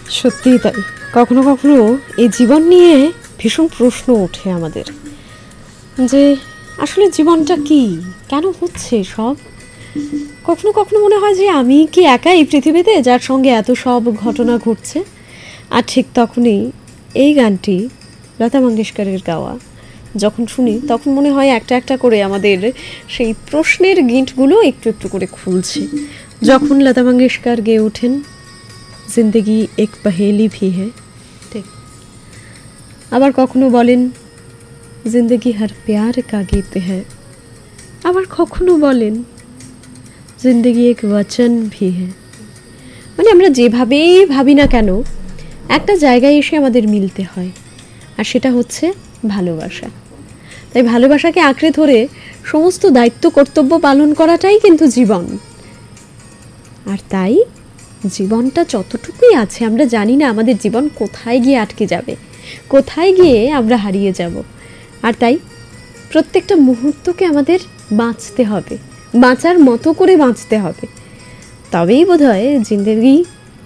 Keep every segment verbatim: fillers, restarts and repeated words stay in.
সত্যিই তাই। কখনো কখনো এই জীবন নিয়ে ভীষণ প্রশ্ন ওঠে আমাদের, যে আসলে জীবনটা কি, কেন হচ্ছে সব। কখনো কখনো মনে হয় যে আমি কি একা এই পৃথিবীতে যার সঙ্গে এত সব ঘটনা ঘটছে। আর ঠিক তখনই এই গানটি লতা মঙ্গেশকরের গাওয়া যখন শুনি, তখন মনে হয় একটা একটা করে আমাদের সেই প্রশ্নের গিঁটগুলো একটু একটু করে খুলছে। যখন লতা মঙ্গেশকর গেয়ে ওঠেন জিন্দগি এক পহেলি ভি হ্যায়, ঠিক। আবার কখনো বলেন জিন্দগি হর প্যার কা গীত হ্যায়, আবার কখনো বলেন জিন্দগি এক বচন ভি হ্যায়। মানে আমরা যেভাবেই ভাবি না কেন একটা জায়গায় এসে আমাদের মিলতে হয়, আর সেটা হচ্ছে ভালোবাসা। তাই ভালোবাসাকে আঁকড়ে ধরে সমস্ত দায়িত্ব কর্তব্য পালন করাটাই কিন্তু জীবন। আর তাই জীবনটা যতটুকুই আছে আমরা জানি না আমাদের জীবন কোথায় গিয়ে আটকে যাবে, কোথায় গিয়ে আমরা হারিয়ে যাব। আর তাই প্রত্যেকটা মুহূর্তকে আমাদের বাঁচতে হবে, বাঁচার মতো করে বাঁচতে হবে। তবেই বোধহয় জিন্দেগি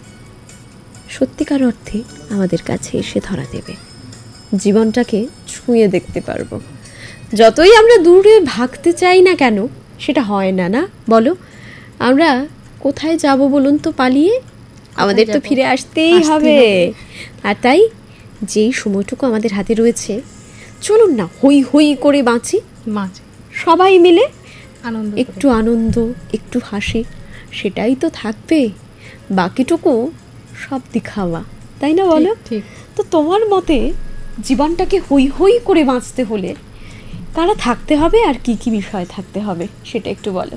সত্যিকার অর্থে আমাদের কাছে এসে ধরা দেবে, জীবনটাকে ছুঁয়ে দেখতে পারবো। যতই আমরা দূরে ভাগতে চাই না কেন সেটা হয় না, না বলো? আমরা কোথায় যাব বলুন তো পালিয়ে? আমাদের তো ফিরে আসতেই হবে। আর তাই যেই সময়টুকু আমাদের হাতে রয়েছে, চলুন না হই হই করে বাঁচি, মাঝে সবাই মিলে আনন্দ, একটু আনন্দ, একটু হাসি, সেটাই তো থাকবে। বাকিটুকু সব দিখাওয়া, তাই না বলো? ঠিক। তো তোমার মতে জীবনটাকে হই হই করে বাঁচতে হলে কারা থাকতে হবে আর কি কি বিষয় থাকতে হবে সেটা একটু বলো।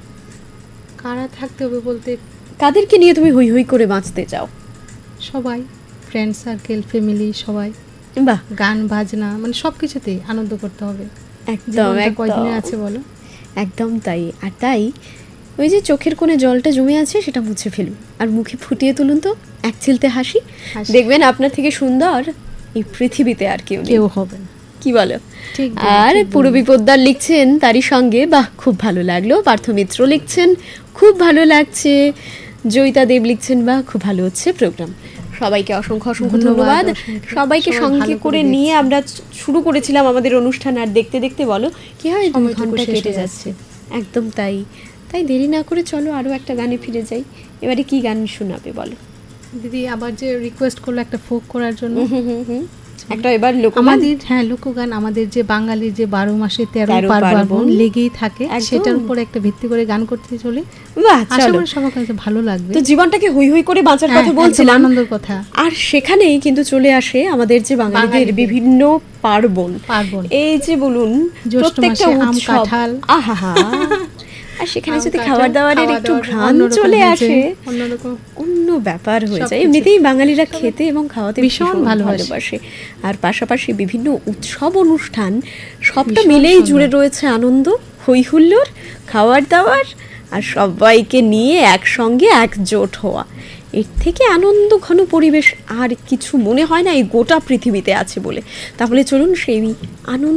কারা থাকতে হবে বলতে কাদেরকে নিয়ে তুমি হই হই করে বাঁচতে চাও? সবাই, ফ্রেন্ড সার্কেল, ফ্যামিলি, সবাই। বাহ, গান বাজনা মানে সব কিছুতেই আনন্দ করতে হবে। একদম কয়দিনে আছে বলো? একদম তাই। আর তাই ওই যে চোখের কোণে জলটা জমে আছে সেটা মুছে ফেলুন, আর মুখে ফুটিয়ে তুলুন তো এক চিলতে হাসি। দেখবেন আপনার থেকে সুন্দর এই পৃথিবীতে আর কেউ কেউ হবে না। কি বলো? ঠিক। আর পূরবী পোদ্দার লিখছেন তারই সঙ্গে, বাহ খুব ভালো লাগলো। পার্থ মিত্র লিখছেন খুব ভালো লাগছে। জয়িতা দেব লিখছেন বাহ খুব ভালো হচ্ছে প্রোগ্রাম। সবাইকে অসংখ্য অসংখ্য ধন্যবাদ। সবাইকে সঙ্গে করে নিয়ে আমরা শুরু করেছিলাম আমাদের অনুষ্ঠান, আর দেখতে দেখতে বলো কি হয় দুই ঘন্টা কেটে যাচ্ছে। একদম তাই। তাই দেরি না করে চলো আরও একটা গানে ফিরে যাই। এবারে কি গান শোনাবে বলো দিদি? আবার যে রিকোয়েস্ট করলো একটা ফোক করার জন্য, একটা এবার আমাদের হ্যাঁ লোকগান, আমাদের যে বাঙালির যে বারো মাসে তেরো পার্বণ লেগেই থাকে, সেটার উপর একটা ভিত্তি করে গান করতে চলে। আশা করি সবার কাছে ভালো লাগবে। তো জীবনটাকে হই হই করে বাঁচার কথা বলছিলাম, আনন্দের কথা। আর সেখানেই কিন্তু চলে আসে আমাদের যে বাঙালিদের বিভিন্ন পার্বণ। পার্বণ এই যে বলুন প্রত্যেকটা উৎসব, আহা, আর সেখানে যদি খাবার দাবারের একটু ঘ্রাণ চলে আসে অন্যরকম অন্য ব্যাপার হয়ে যায়। এমনিতেই বাঙালিরা খেতে এবং খাওয়াতে ভীষণ ভালোবাসে। আর পাশাপাশি বিভিন্ন উৎসব অনুষ্ঠান সবটা মিলেই জুড়ে রয়েছে আনন্দ, হই হুল্লোড়, খাবার দাবার, আর সবাইকে নিয়ে একসঙ্গে একজোট হওয়া। এর থেকে আনন্দ ঘন পরিবেশ আর কিছু মনে হয় না এই গোটা পৃথিবীতে আছে বলে। তাহলে চলুন সেই আনন্দ